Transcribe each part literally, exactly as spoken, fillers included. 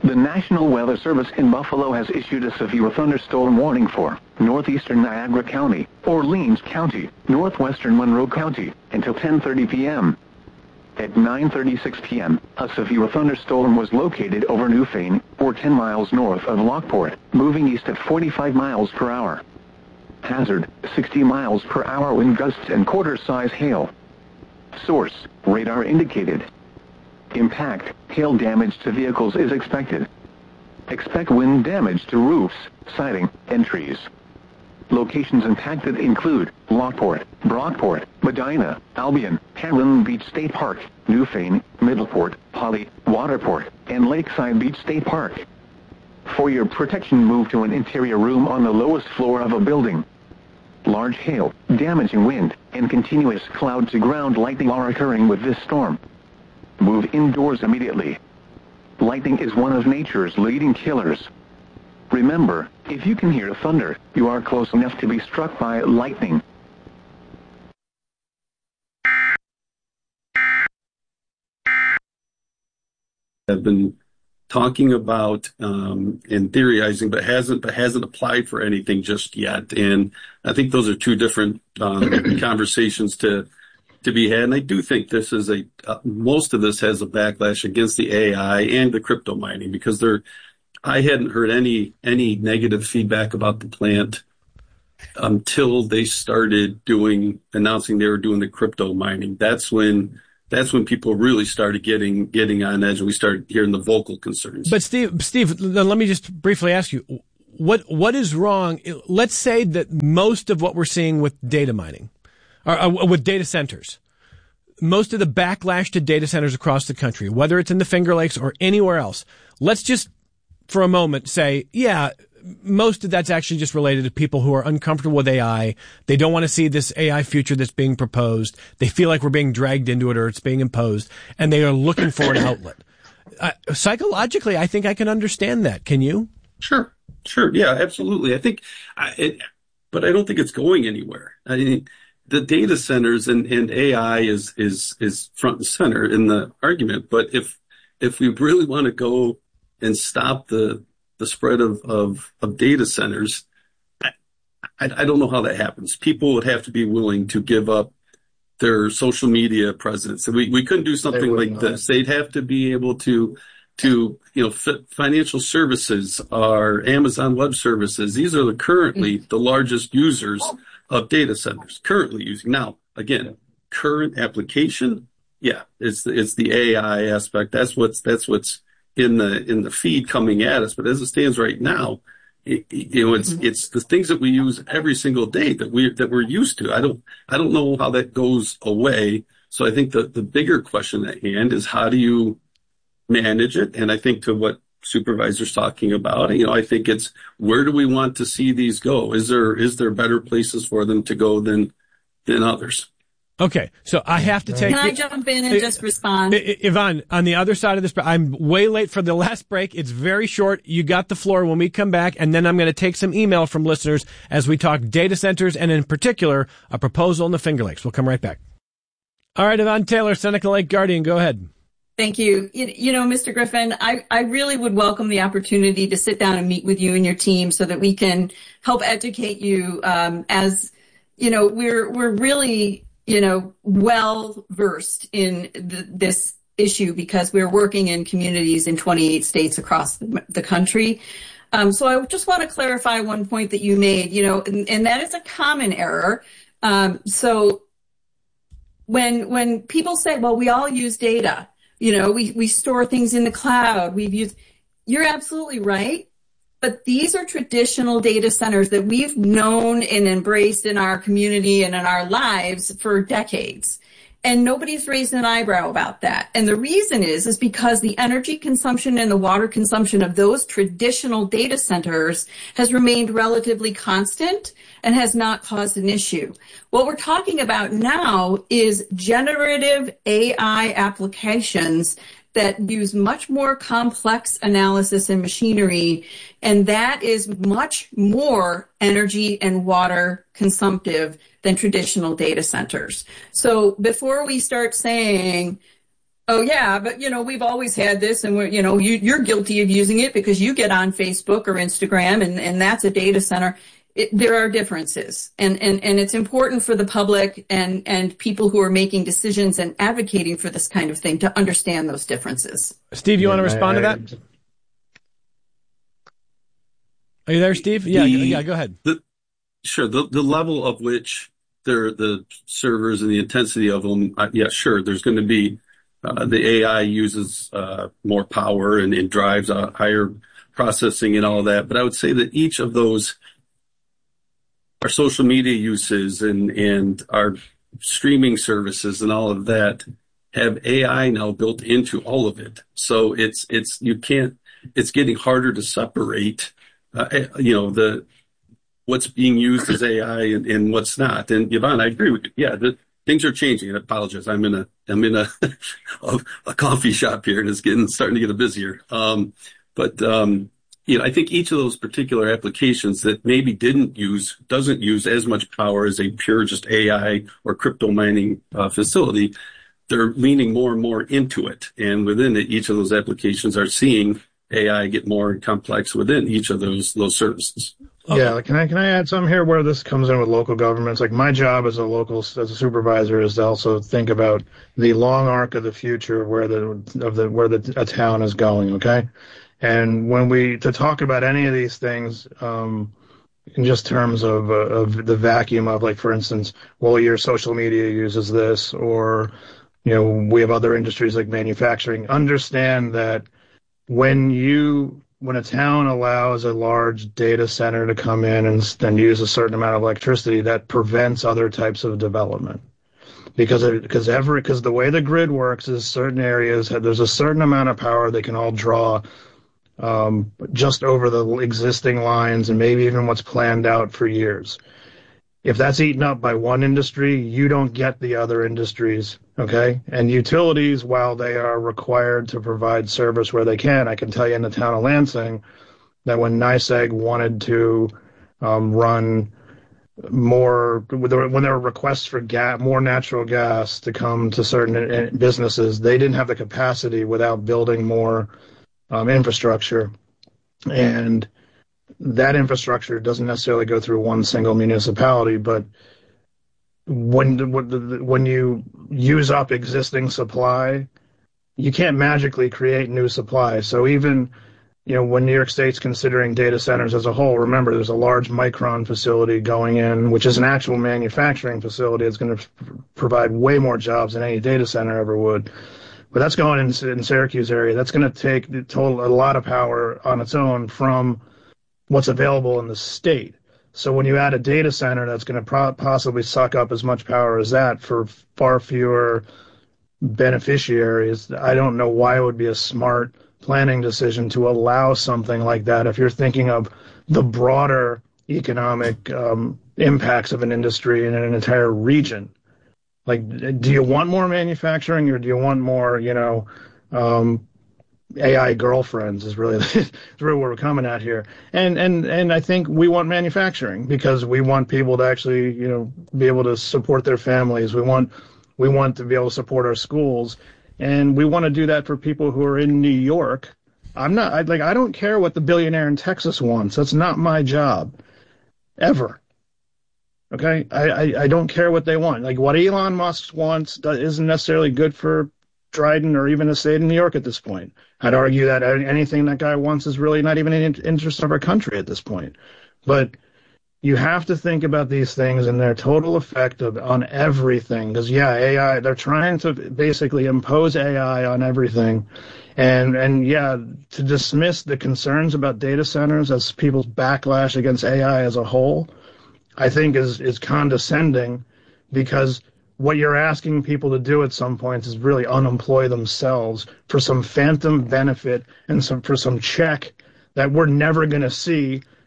The National Weather Service in Buffalo has issued a severe thunderstorm warning for northeastern Niagara County, Orleans County, northwestern Monroe County, until ten thirty p m At nine thirty-six p m, a severe thunderstorm was located over Newfane, or ten miles north of Lockport, moving east at forty-five miles per hour. Hazard, sixty miles per hour wind gusts and quarter-size hail. Source, radar indicated. Impact, hail damage to vehicles is expected. Expect wind damage to roofs, siding, and trees. Locations impacted include Lockport, Brockport, Medina, Albion, Hamlin Beach State Park, Newfane, Middleport, Holly, Waterport, and Lakeside Beach State Park. For your protection, move to an interior room on the lowest floor of a building. Large hail, damaging wind, and continuous cloud-to-ground lightning are occurring with this storm. Move indoors immediately. Lightning is one of nature's leading killers. Remember, if you can hear thunder, you are close enough to be struck by lightning. Have been talking about um, and theorizing, but hasn't but hasn't applied for anything just yet. And I think those are two different um, conversations to to be had. And I do think this is a uh, most of this has a backlash against the A I and the crypto mining, because they're I hadn't heard any any negative feedback about the plant until they started doing announcing they were doing the crypto mining. That's when that's when people really started getting getting on edge, and we started hearing the vocal concerns. But Steve, Steve, let me just briefly ask you, what what is wrong? Let's say that most of what we're seeing with data mining, or uh, with data centers, most of the backlash to data centers across the country, whether it's in the Finger Lakes or anywhere else, let's just for a moment say, yeah, most of that's actually just related to people who are uncomfortable with A I. They don't want to see this A I future that's being proposed. They feel like we're being dragged into it or it's being imposed, and they are looking for an outlet. Uh, psychologically, I think I can understand that. Can you? Sure. Sure. Yeah, absolutely. I think, I, it, but I don't think it's going anywhere. I mean, the data centers and, and A I is, is, is front and center in the argument. But if, if we really want to go and stop the, the spread of, of, of data centers, I, I don't know how that happens. People would have to be willing to give up their social media presence. And we, we couldn't do something like not. this. They'd have to be able to, to, you know, f- financial services or Amazon Web Services. These are the currently the largest users of data centers currently using. Now, again, current application. Yeah, it's the, it's the A I aspect. That's what's, that's what's, in the in the feed coming at us. But as it stands right now, it, you know, it's it's the things that we use every single day that we that we're used to. I don't I don't know how that goes away. So I think the the bigger question at hand is, how do you manage it? And I think to what Supervisor's talking about, you know, I think it's, where do we want to see these go? Is there is there better places for them to go than than others? Okay, so I have to take... Can I jump in and just respond? Yvonne, on the other side of this, I'm way late for the last break. It's very short. You got the floor when we come back, and then I'm going to take some email from listeners as we talk data centers, and in particular, a proposal in the Finger Lakes. We'll come right back. All right, Yvonne Taylor, Seneca Lake Guardian, go ahead. Thank you. You, you know, Mister Griffin, I, I really would welcome the opportunity to sit down and meet with you and your team so that we can help educate you um, as, you know, we're we're really... you know, well versed in th- this issue because we're working in communities in twenty-eight states across the, the country. Um, so I just want to clarify one point that you made, you know, and, and that is a common error. Um, so when when people say, well, we all use data, you know, we, we store things in the cloud, we've used, you're absolutely right. But these are traditional data centers that we've known and embraced in our community and in our lives for decades. And nobody's raised an eyebrow about that. And the reason is, is because the energy consumption and the water consumption of those traditional data centers has remained relatively constant and has not caused an issue. What we're talking about now is generative A I applications that use much more complex analysis and machinery, and that is much more energy and water consumptive than traditional data centers. So before we start saying Oh yeah, but you know, we've always had this, and we're, you know, you, you're guilty of using it because you get on Facebook or Instagram, and, and that's a data center. It, there are differences, and, and, and it's important for the public and, and people who are making decisions and advocating for this kind of thing to understand those differences. Steve, you Yeah, want to respond I, to I, that? Are you there, Steve? Yeah, The- yeah, go ahead. The, sure, the, the level of which they're, the servers and the intensity of them, uh, yeah, sure, there's going to be, uh, the A I uses uh, more power and, and drives a higher processing and all that. But I would say that each of those, our social media uses and, and our streaming services and all of that, have A I now built into all of it. So it's, it's, you can't, it's getting harder to separate, uh, you know, the, what's being used as A I and, and what's not. And Yvonne, I agree with you. Yeah, the things are changing. I apologize. I'm in a, I'm in a, a, a coffee shop here and it's getting, starting to get busier. Um, but, um, you know, I think each of those particular applications that maybe didn't use, doesn't use as much power as a pure just A I or crypto mining uh, facility, they're leaning more and more into it. And within it, each of those applications are seeing A I get more complex within each of those, those services. Yeah, like, can I can I add something here where this comes in with local governments? Like my job as a local as a supervisor is to also think about the long arc of the future where the of the where the a town is going. Okay, and when we to talk about any of these things, um, in just terms of uh, of the vacuum of, like, for instance, well, your social media uses this, or you know, we have other industries like manufacturing. Understand that when you when a town allows a large data center to come in and then use a certain amount of electricity, that prevents other types of development. Because it, because every because the way the grid works is certain areas there's a certain amount of power they can all draw um, just over the existing lines and maybe even what's planned out for years. If that's eaten up by one industry, you don't get the other industries, okay? And utilities, while they are required to provide service where they can, I can tell you in the town of Lansing that when NYSEG wanted to um, run more, when there were requests for gas, more natural gas to come to certain businesses, they didn't have the capacity without building more um, infrastructure. And that infrastructure doesn't necessarily go through one single municipality, but when when you use up existing supply, you can't magically create new supply. So even, you know, when New York State's considering data centers as a whole, remember there's a large Micron facility going in, which is an actual manufacturing facility. It's going to provide way more jobs than any data center ever would. But that's going in, in Syracuse area. That's going to take the total, a lot of power on its own from what's available in the state. So when you add a data center that's going to pro- possibly suck up as much power as that for far fewer beneficiaries, I don't know why it would be a smart planning decision to allow something like that if you're thinking of the broader economic um, impacts of an industry in an entire region. Like, do you want more manufacturing, or do you want more, you know, um, A I girlfriends is really, is really what we're coming at here. And, and, and I think we want manufacturing because we want people to actually, you know, be able to support their families. We want, we want to be able to support our schools, and we want to do that for people who are in New York. I'm not, I, like, I don't care what the billionaire in Texas wants. That's not my job, ever. Okay? I, I, I don't care what they want. Like, what Elon Musk wants isn't necessarily good for Dryden or even the state of New York at this point. I'd argue that anything that guy wants is really not even in the interest of our country at this point. But you have to think about these things and their total effect of, on everything. Because, yeah, A I, they're trying to basically impose A I on everything. And, and yeah, to dismiss the concerns about data centers as people's backlash against A I as a whole, I think is, is condescending, because what you're asking people to do at some points is really unemploy themselves for some phantom benefit and some for some check that we're never going to see,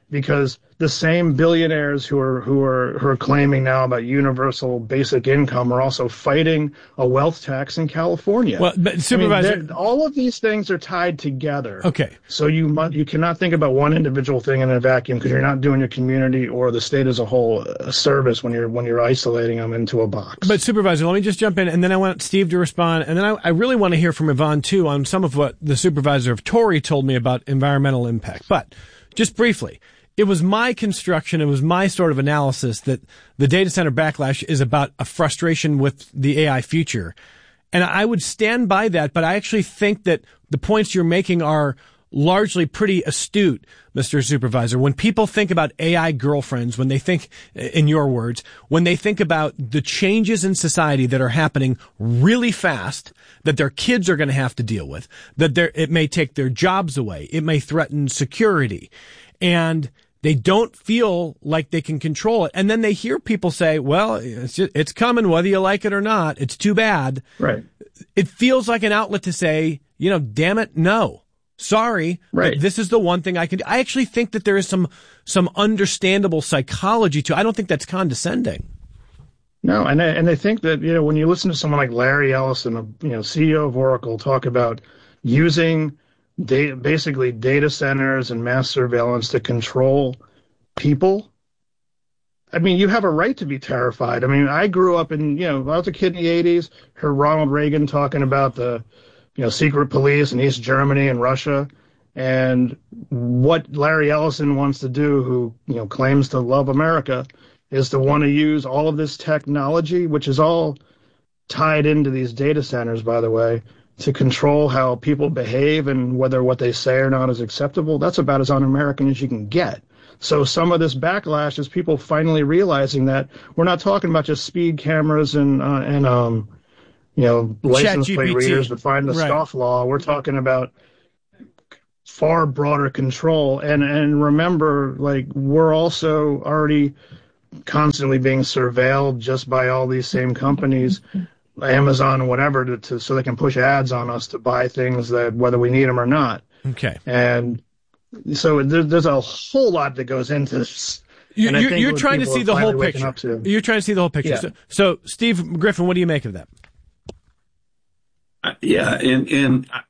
because the same billionaires who are who are who are claiming now about universal basic income are also fighting a wealth tax in California. Well, but Supervisor, I mean, all of these things are tied together. Okay. So you mu- you cannot think about one individual thing in a vacuum, because you're not doing your community or the state as a whole a service when you're when you're isolating them into a box. But Supervisor, let me just jump in, and then I want Steve to respond, and then I, I really want to hear from Yvonne too on some of what the supervisor of Tory told me about environmental impact. But just briefly, it was my construction, it was my sort of analysis that the data center backlash is about a frustration with the A I future. And I would stand by that, but I actually think that the points you're making are largely pretty astute, Mister Supervisor. When people think about A I girlfriends, when they think, in your words, when they think about the changes in society that are happening really fast, that their kids are going to have to deal with, that it may take their jobs away, it may threaten security, and they don't feel like they can control it. And then they hear people say, well, it's just, it's coming whether you like it or not. It's too bad. Right. It feels like an outlet to say, you know, damn it, no. Sorry, right. But this is the one thing I can do. I actually think that there is some some understandable psychology to it. I don't think that's condescending. No, and I, and I think that, you know, when you listen to someone like Larry Ellison, you know, C E O of Oracle, talk about using data, basically data centers and mass surveillance to control people, I mean, you have a right to be terrified. I mean, I grew up in, you know, I was a kid in the eighties, heard Ronald Reagan talking about the, you know, secret police in East Germany and Russia. And what Larry Ellison wants to do, who, you know, claims to love America, is to want to use all of this technology, which is all tied into these data centers, by the way, to control how people behave and whether what they say or not is acceptable. That's about as un-American as you can get. So some of this backlash is people finally realizing that we're not talking about just speed cameras and, uh, and um, you know, license plate readers that find the right. scofflaw. We're talking about far broader control. And, and remember, like, we're also already constantly being surveilled just by all these same companies, Amazon and whatever, to, to so they can push ads on us to buy things that whether we need them or not. Okay. And so there, there's a whole lot that goes into this. You, you're you're trying to see the whole picture. To, you're trying to see the whole picture. Yeah. So, so, Steve Griffin, what do you make of that? Uh, yeah, and and I,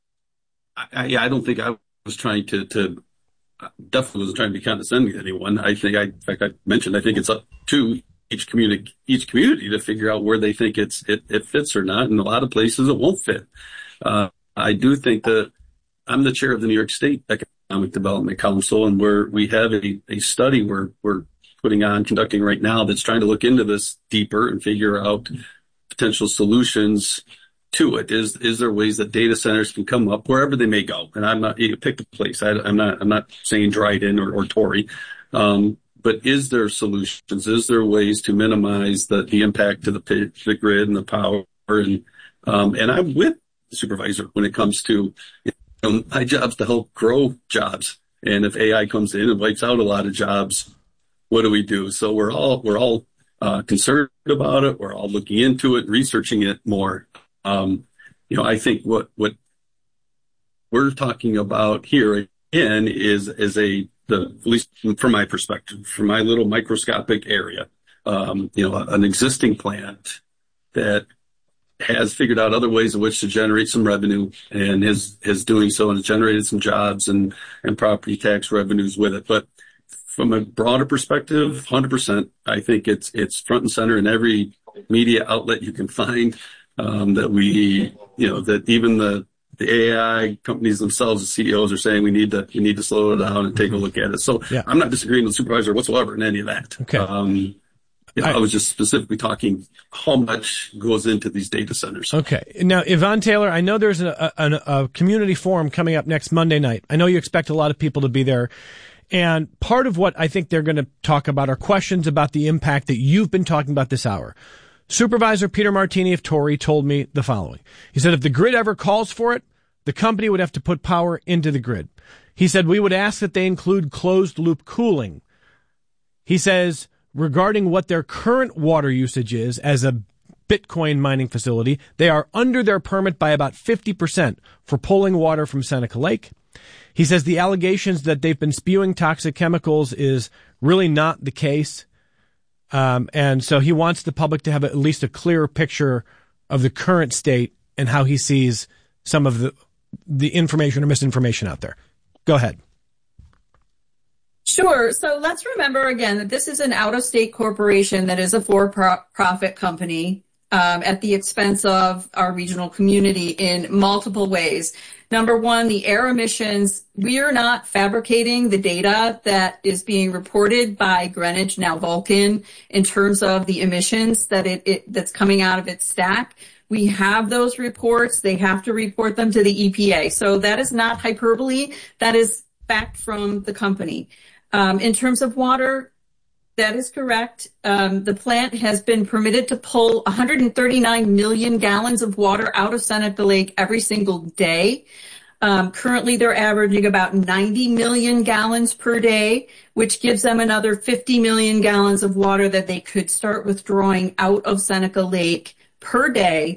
I, yeah, I don't think I was trying to to definitely wasn't trying to be condescending to anyone. I think I, in fact, I mentioned I think it's up to each community each community to figure out where they think it's it, it fits or not. And a lot of places it won't fit. Uh, I do think that I'm the chair of the New York State Economic Development Council, and we're we have a, a study we're we're putting on conducting right now that's trying to look into this deeper and figure out potential solutions to it. Is is there ways that data centers can come up wherever they may go? And I'm not, you pick the place. I, I'm not I'm not saying Dryden or, or Tory, um, but is there solutions? Is there ways to minimize the, the impact to the the grid and the power? And um, and I'm with the supervisor when it comes to, you know, my job's to help grow jobs. And if A I comes in and wipes out a lot of jobs, what do we do? So we're all we're all uh, concerned about it. We're all looking into it, researching it more. Um, you know, I think what, what we're talking about here again is, is a, the, at least from my perspective, from my little microscopic area, um, you know, an existing plant that has figured out other ways in which to generate some revenue and is, is doing so and has generated some jobs and, and property tax revenues with it. But from a broader perspective, one hundred percent, I think it's, it's front and center in every media outlet you can find. Um, that we, you know, that even the, the A I companies themselves, the C E Os are saying we need to, we need to slow it down and take a look at it. So yeah. I'm not disagreeing with the supervisor whatsoever in any of that. Okay. Um, you know, I, I was just specifically talking how much goes into these data centers. Okay. Now, Yvonne Taylor, I know there's a, a, a community forum coming up next Monday night. I know you expect a lot of people to be there. And part of what I think they're going to talk about are questions about the impact that you've been talking about this hour. Supervisor Peter Martini of Tory told me the following. He said, if the grid ever calls for it, the company would have to put power into the grid. He said, we would ask that they include closed loop cooling. He says, regarding what their current water usage is as a Bitcoin mining facility, they are under their permit by about fifty percent for pulling water from Seneca Lake. He says the allegations that they've been spewing toxic chemicals is really not the case. Um, and so he wants the public to have at least a clearer picture of the current state and how he sees some of the the information or misinformation out there. Go ahead. Sure. So let's remember again that this is an out-of-state corporation that is a for-profit company um, at the expense of our regional community in multiple ways. Number one, the air emissions. We are not fabricating the data that is being reported by Greenwich, now Vulcan, in terms of the emissions that it, it that's coming out of its stack. We have those reports. They have to report them to the E P A. So that is not hyperbole. That is fact from the company. Um, in terms of water, that is correct. Um, the plant has been permitted to pull one hundred thirty-nine million gallons of water out of Seneca Lake every single day. Um, currently, they're averaging about ninety million gallons per day, which gives them another fifty million gallons of water that they could start withdrawing out of Seneca Lake per day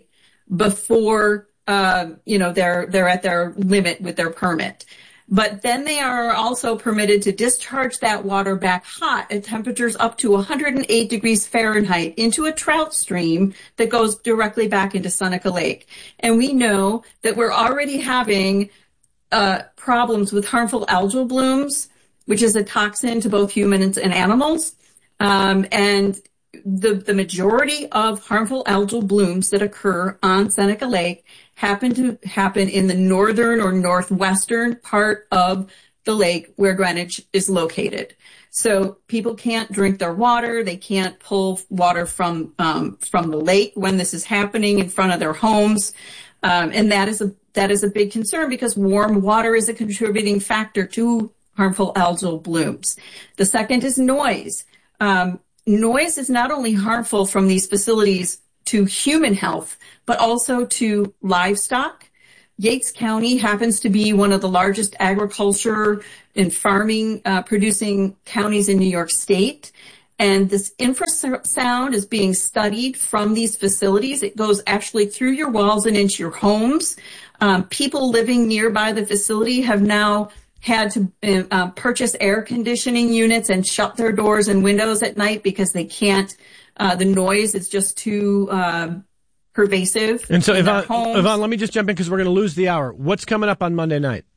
before, uh, you know, they're they're at their limit with their permit. But then they are also permitted to discharge that water back hot at temperatures up to one hundred eight degrees Fahrenheit into a trout stream that goes directly back into Seneca Lake. And we know that we're already having uh, problems with harmful algal blooms, which is a toxin to both humans and animals. Um, and the, the majority of harmful algal blooms that occur on Seneca Lake happen to happen in the northern or northwestern part of the lake where Greenwich is located. So people can't drink their water. They can't pull water from um, from the lake when this is happening in front of their homes. Um, and that is a that is a big concern because warm water is a contributing factor to harmful algal blooms. The second is noise. Um, noise is not only harmful from these facilities to human health, but also to livestock. Yates County happens to be one of the largest agriculture and farming uh, producing counties in New York State. And this infrasound is being studied from these facilities. It goes actually through your walls and into your homes. Um, people living nearby the facility have now had to uh, purchase air conditioning units and shut their doors and windows at night because they can't. Uh, the noise is just too um, pervasive. And so, Yvonne, Yvonne, let me just jump in because we're going to lose the hour. What's coming up on Monday night?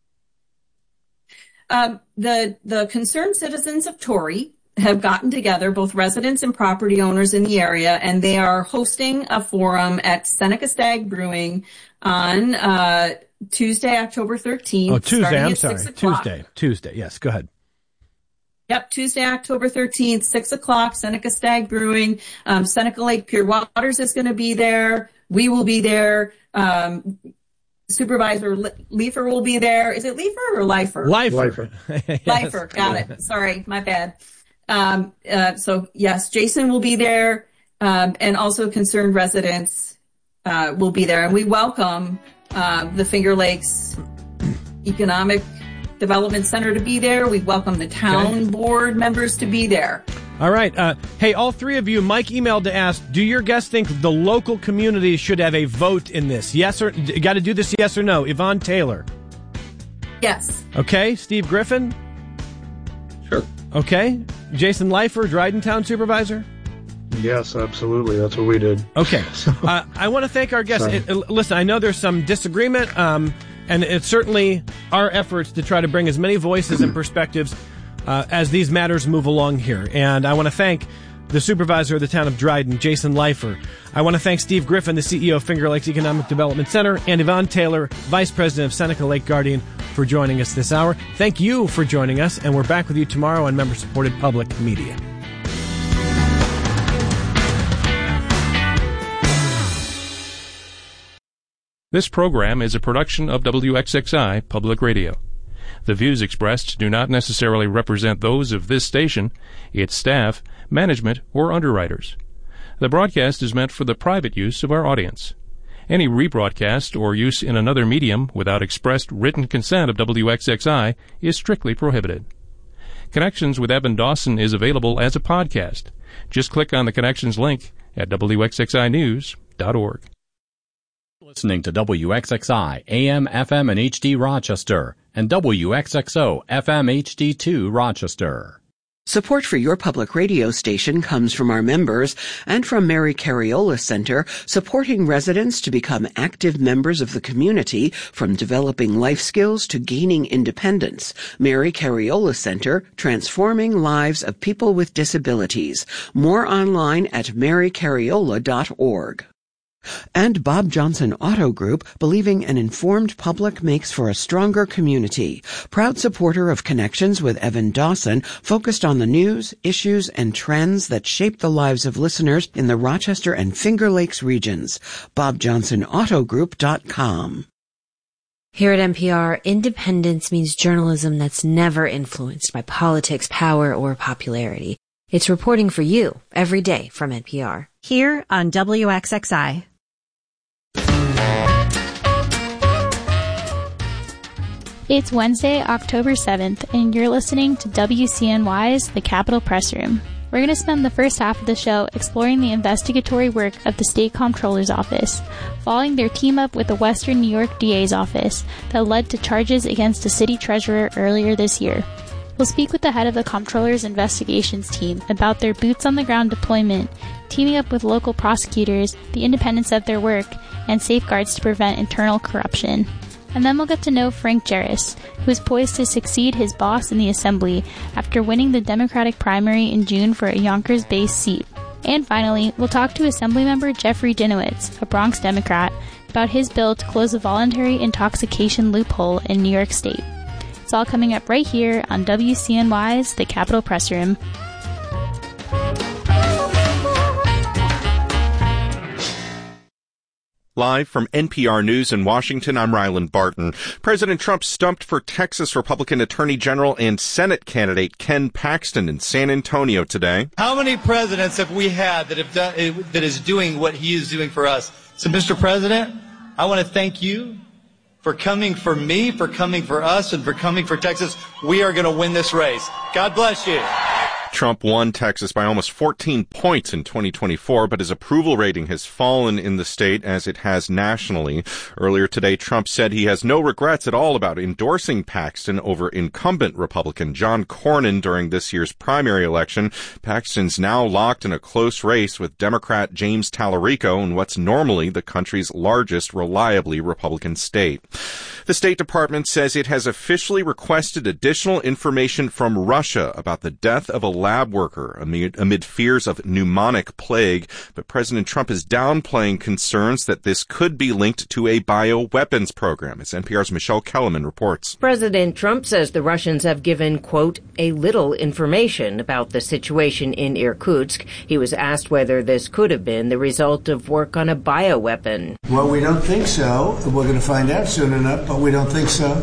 Um, the the concerned citizens of Torrey have gotten together, both residents and property owners in the area, and they are hosting a forum at Seneca Stag Brewing on uh, Tuesday, October thirteenth. Oh, Tuesday. I'm at sorry. Tuesday. Tuesday. Yes. Go ahead. Yep, Tuesday, October thirteenth, six o'clock, Seneca Stag Brewing. Um, Seneca Lake Pure Waters is going to be there. We will be there. Um, Supervisor Leifer will be there. Is it Leifer or Leifer? Leifer. Leifer. Leifer, got it. Sorry, my bad. Um, uh, so, yes, Jason will be there, um, and also concerned residents uh, will be there. And we welcome uh, the Finger Lakes Economic Development Center to be there. We welcome the town okay. board members to be there. All right. Uh, hey, all three of you, Mike emailed to ask, do your guests think the local community should have a vote in this? Yes or, got to do this yes or no? Yvonne Taylor. Yes. Okay. Steve Griffin. Sure. Okay. Jason Leifer, Dryden Town Supervisor. Yes, absolutely. That's what we did. Okay. so, uh, I want to thank our guests. It, uh, listen, I know there's some disagreement, um, and it's certainly our efforts to try to bring as many voices and perspectives uh, as these matters move along here. And I want to thank the supervisor of the town of Dryden, Jason Leifer. I want to thank Steve Griffin, the C E O of Finger Lakes Economic Development Center, and Yvonne Taylor, Vice President of Seneca Lake Guardian, for joining us this hour. Thank you for joining us, and we're back with you tomorrow on member-supported public media. This program is a production of W X X I Public Radio. The views expressed do not necessarily represent those of this station, its staff, management, or underwriters. The broadcast is meant for the private use of our audience. Any rebroadcast or use in another medium without expressed written consent of W X X I is strictly prohibited. Connections with Evan Dawson is available as a podcast. Just click on the Connections link at W X X I news dot org. Listening to W X X I, A M, F M, and H D Rochester, and W X X O, F M, H D two Rochester. Support for your public radio station comes from our members and from Mary Cariola Center, supporting residents to become active members of the community, from developing life skills to gaining independence. Mary Cariola Center, transforming lives of people with disabilities. More online at mary cariola dot org. And Bob Johnson Auto Group, believing an informed public makes for a stronger community. Proud supporter of Connections with Evan Dawson, focused on the news, issues, and trends that shape the lives of listeners in the Rochester and Finger Lakes regions. bob johnson auto group dot com. Here at N P R, independence means journalism that's never influenced by politics, power, or popularity. It's reporting for you every day from N P R. Here on W X X I. It's Wednesday, October seventh, and you're listening to W C N Y's The Capitol Press Room. We're going to spend the first half of the show exploring the investigatory work of the State Comptroller's Office, following their team-up with the Western New York D A's office that led to charges against the city treasurer earlier this year. We'll speak with the head of the Comptroller's investigations team about their boots-on-the-ground deployment, teaming up with local prosecutors, the independence of their work, and safeguards to prevent internal corruption. And then we'll get to know Frank Jarris, who is poised to succeed his boss in the Assembly after winning the Democratic primary in June for a Yonkers-based seat. And finally, we'll talk to Assemblymember Jeffrey Dinowitz, a Bronx Democrat, about his bill to close a voluntary intoxication loophole in New York State. It's all coming up right here on W C N Y's The Capitol Press Room. Live from N P R News in Washington, I'm Ryland Barton. President Trump stumped for Texas Republican Attorney General and Senate candidate Ken Paxton in San Antonio today. How many presidents have we had that have done, that is doing what he is doing for us? So, Mister President, I want to thank you for coming for me, for coming for us, and for coming for Texas. We are going to win this race. God bless you. Trump won Texas by almost fourteen points in twenty twenty-four, but his approval rating has fallen in the state as it has nationally. Earlier today, Trump said he has no regrets at all about endorsing Paxton over incumbent Republican John Cornyn during this year's primary election. Paxton's now locked in a close race with Democrat James Tallarico in what's normally the country's largest reliably Republican state. The State Department says it has officially requested additional information from Russia about the death of a lab worker amid, amid fears of pneumonic plague, but President Trump is downplaying concerns that this could be linked to a bioweapons program, as N P R's Michelle Kellerman reports. President Trump says the Russians have given, quote, a little information about the situation in Irkutsk. He was asked whether this could have been the result of work on a bioweapon. Well, we don't think so. We're going to find out soon enough, but we don't think so.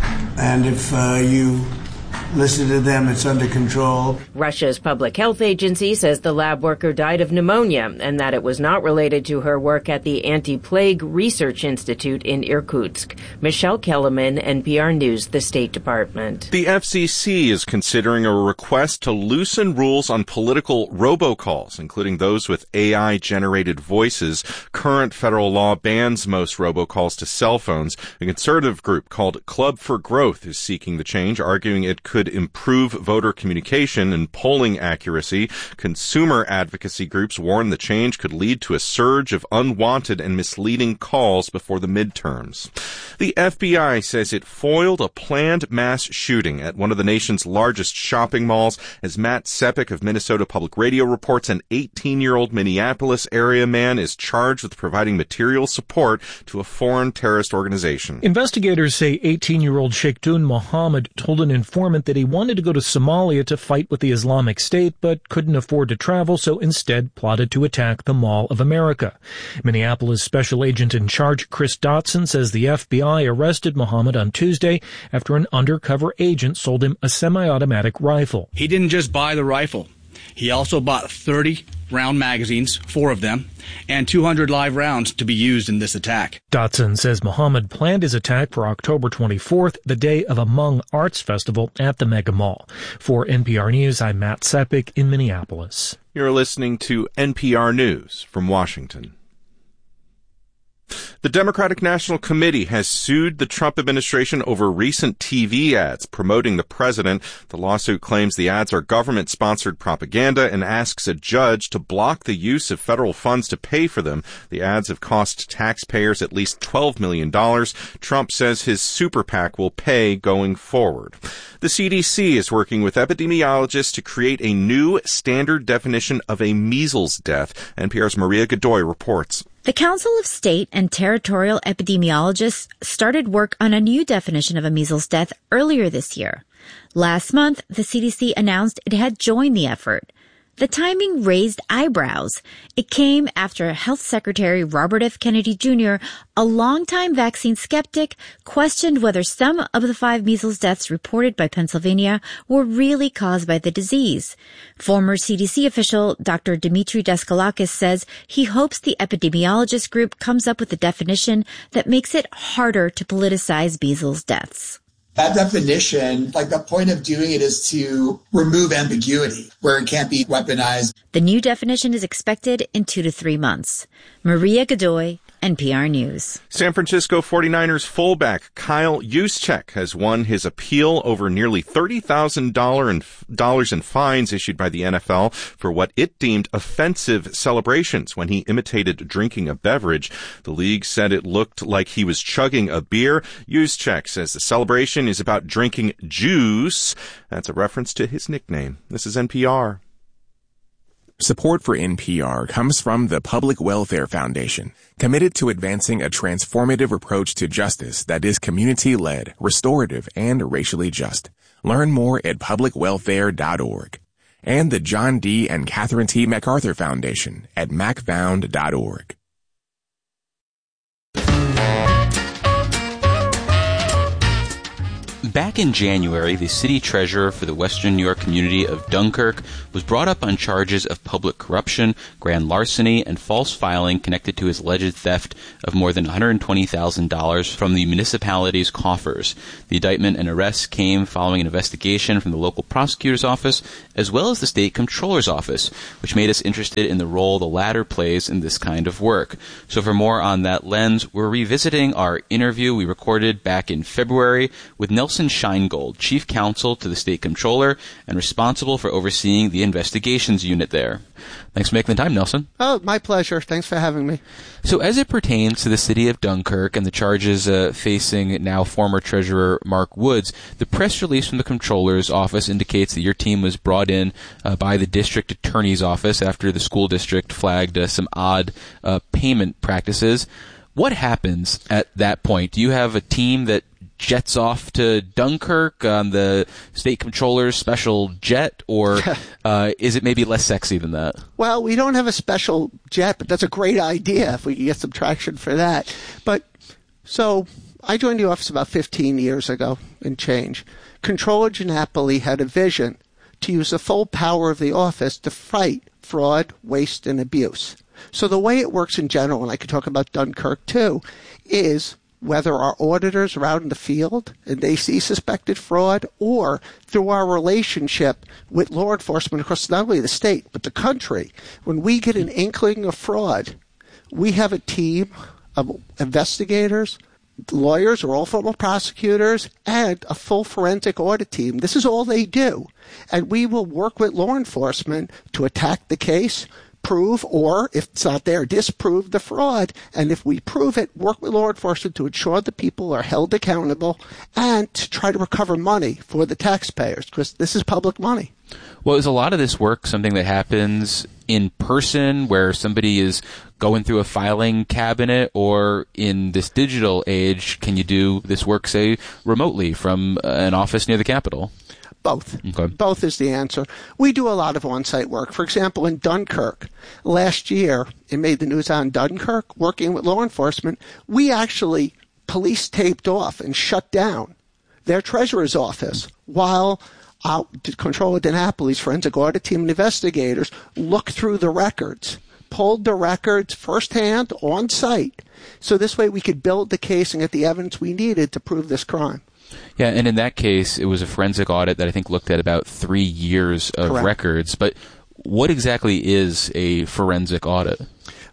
And if uh, you listen to them, it's under control. Russia's public health agency says the lab worker died of pneumonia and that it was not related to her work at the Anti-Plague Research Institute in Irkutsk. Michelle Kellerman, N P R News, the State Department. The F C C is considering a request to loosen rules on political robocalls, including those with A I-generated voices. Current federal law bans most robocalls to cell phones. A conservative group called Club for Growth is seeking the change, arguing it could improve voter communication and polling accuracy. Consumer advocacy groups warn the change could lead to a surge of unwanted and misleading calls before the midterms. The F B I says it foiled a planned mass shooting at one of the nation's largest shopping malls. As Matt Sepik of Minnesota Public Radio reports, an eighteen-year-old Minneapolis area man is charged with providing material support to a foreign terrorist organization. Investigators say eighteen-year-old Sheikhdun Mohammed told an informant that he wanted to go to Somalia to fight with the Islamic State, but couldn't afford to travel, so instead plotted to attack the Mall of America. Minneapolis Special Agent in charge Chris Dotson says the F B I arrested Mohammed on Tuesday after an undercover agent sold him a semi-automatic rifle. He didn't just buy the rifle. He also bought thirty round magazines, four of them, and two hundred live rounds to be used in this attack. Dotson says Mohammed planned his attack for October twenty-fourth, the day of a Hmong Arts Festival at the Mega Mall. For N P R News, I'm Matt Sepik in Minneapolis. You're listening to N P R News from Washington. The Democratic National Committee has sued the Trump administration over recent T V ads promoting the president. The lawsuit claims the ads are government-sponsored propaganda and asks a judge to block the use of federal funds to pay for them. The ads have cost taxpayers at least twelve million dollars. Trump says his super PAC will pay going forward. The C D C is working with epidemiologists to create a new standard definition of a measles death. N P R's Maria Godoy reports. The Council of State and Territorial Epidemiologists started work on a new definition of a measles death earlier this year. Last month, the C D C announced it had joined the effort. The timing raised eyebrows. It came after Health Secretary Robert F. Kennedy Junior, a longtime vaccine skeptic, questioned whether some of the five measles deaths reported by Pennsylvania were really caused by the disease. Former C D C official Doctor Dimitri Daskalakis says he hopes the epidemiologist group comes up with a definition that makes it harder to politicize measles deaths. That definition, like the point of doing it is to remove ambiguity where it can't be weaponized. The new definition is expected in two to three months. Maria Godoy, N P R News. San Francisco forty-niners fullback Kyle Juszczyk has won his appeal over nearly thirty thousand dollars in fines issued by the N F L for what it deemed offensive celebrations when he imitated drinking a beverage. The league said it looked like he was chugging a beer. Juszczyk says the celebration is about drinking juice. That's a reference to his nickname. This is N P R. Support for N P R comes from the Public Welfare Foundation, committed to advancing a transformative approach to justice that is community-led, restorative, and racially just. Learn more at public welfare dot org. And the John D. and Catherine T. MacArthur Foundation at mac found dot org. Back in January, the city treasurer for the Western New York community of Dunkirk was brought up on charges of public corruption, grand larceny, and false filing connected to his alleged theft of more than one hundred twenty thousand dollars from the municipality's coffers. The indictment and arrest came following an investigation from the local prosecutor's office, as well as the state comptroller's office, which made us interested in the role the latter plays in this kind of work. So for more on that lens, we're revisiting our interview we recorded back in February with Nelson Scheingold, chief counsel to the state comptroller and responsible for overseeing the investigations unit there. Thanks for making the time, Nelson. Oh, my pleasure. Thanks for having me. So as it pertains to the city of Dunkirk and the charges uh, facing now former treasurer Mark Woods, the press release from the comptroller's office indicates that your team was brought in uh, by the district attorney's office after the school district flagged uh, some odd uh, payment practices. What happens at that point? Do you have a team that jets off to Dunkirk on the state comptroller's special jet, or uh, is it maybe less sexy than that? Well, we don't have a special jet, but that's a great idea if we can get some traction for that. But so I joined the office about fifteen years ago and change. Comptroller DiNapoli had a vision to use the full power of the office to fight fraud, waste, and abuse. So the way it works in general, and I could talk about Dunkirk too, is whether our auditors are out in the field and they see suspected fraud, or through our relationship with law enforcement across not only the state but the country. When we get an inkling of fraud, we have a team of investigators, lawyers or all former prosecutors, and a full forensic audit team. This is all they do. And we will work with law enforcement to attack the case, prove, or if it's not there, disprove the fraud. And if we prove it, work with law enforcement to ensure the people are held accountable and to try to recover money for the taxpayers, because this is public money. Well, is a lot of this work something that happens in person where somebody is going through a filing cabinet, or in this digital age, can you do this work, say, remotely from an office near the Capitol? Both. Okay. Both is the answer. We do a lot of on-site work. For example, in Dunkirk, last year, it made the news on Dunkirk, working with law enforcement, we actually police taped off and shut down their treasurer's office while our Comptroller DiNapoli's forensic audit team and investigators looked through the records, pulled the records firsthand on site. So this way we could build the case and get the evidence we needed to prove this crime. Yeah, and in that case, it was a forensic audit that I think looked at about three years of Correct. records. But what exactly is a forensic audit?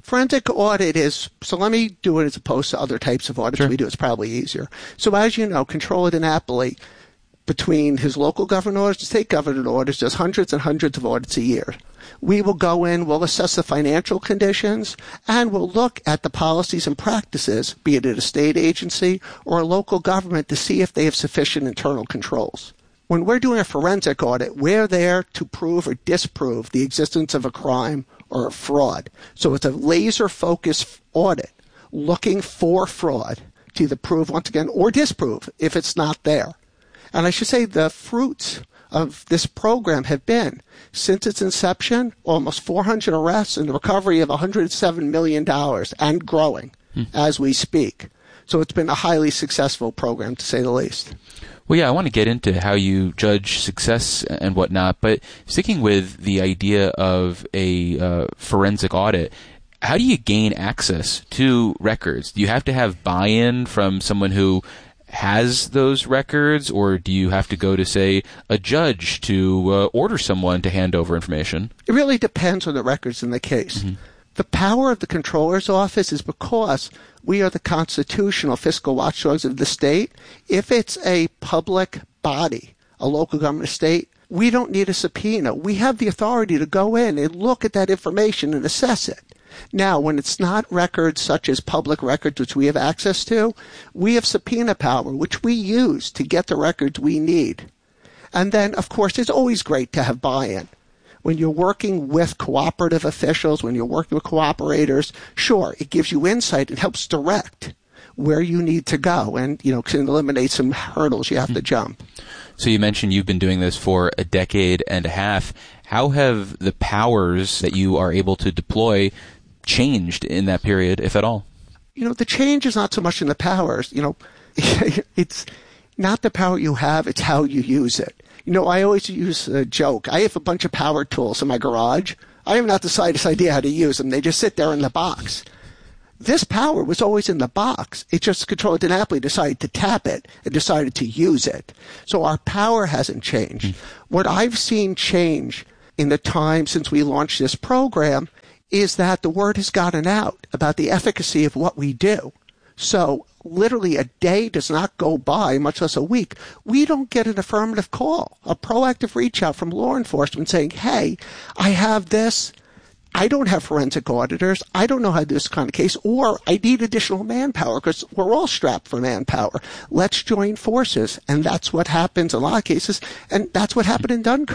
Forensic audit is, so let me do it as opposed to other types of audits Sure. we do. It's probably easier. So as you know, Comptroller DiNapoli, between his local government orders and state government orders, does hundreds and hundreds of audits a year. We will go in, we'll assess the financial conditions, and we'll look at the policies and practices, be it at a state agency or a local government, to see if they have sufficient internal controls. When we're doing a forensic audit, we're there to prove or disprove the existence of a crime or a fraud. So it's a laser-focused audit looking for fraud to either prove, once again, or disprove if it's not there. And I should say the fruits of this program have been, since its inception, almost four hundred arrests and the recovery of one hundred seven million dollars, and growing hmm. as we speak. So it's been a highly successful program, to say the least. Well, yeah, I want to get into how you judge success and whatnot, but sticking with the idea of a uh, forensic audit, how do you gain access to records? Do you have to have buy-in from someone who has those records, or do you have to go to, say, a judge to uh, order someone to hand over information? It really depends on the records in the case. Mm-hmm. The power of the Comptroller's Office is because we are the constitutional fiscal watchdogs of the state. If it's a public body, a local government state, we don't need a subpoena. We have the authority to go in and look at that information and assess it. Now, when it's not records such as public records, which we have access to, we have subpoena power, which we use to get the records we need. And then, of course, it's always great to have buy-in. When you're working with cooperative officials, when you're working with cooperators, sure, it gives you insight and helps direct where you need to go and, you know, can eliminate some hurdles you have mm-hmm. to jump. So you mentioned you've been doing this for a decade and a half. How have the powers that you are able to deploy changed in that period, if at all? You know, the change is not so much in the powers. You know, it's not the power you have, it's how you use it. You know, I always use a joke. I have a bunch of power tools in my garage. I have not the slightest idea how to use them. They just sit there in the box. This power was always in the box. It just Comptroller DiNapoli decided to tap it and decided to use it. So our power hasn't changed. Mm. What I've seen change in the time since we launched this program is that the word has gotten out about the efficacy of what we do. So literally a day does not go by, much less a week, we don't get an affirmative call, a proactive reach out from law enforcement saying, hey, I have this. I don't have forensic auditors. I don't know how to do this kind of case, or I need additional manpower because we're all strapped for manpower. Let's join forces. And that's what happens in a lot of cases. And that's what happened in Dunkirk.